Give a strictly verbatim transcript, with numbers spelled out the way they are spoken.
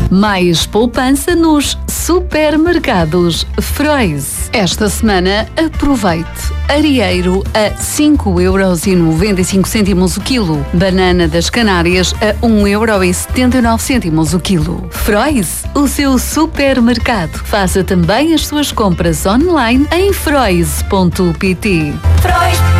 Mais poupança nos supermercados Frois. Esta semana, aproveite. Arieiro a cinco euros e noventa e cinco cêntimos o quilo. Banana das Canárias a um euro e setenta e nove cêntimos o quilo. Frois, o seu supermercado. Faça também as suas compras online em frois ponto pt. Frois.